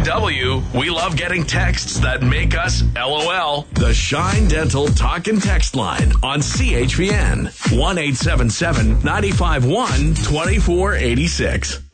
W, we love getting texts that make us LOL. The Shine Dental Talk and Text line on CHPN 1-877-951-2486.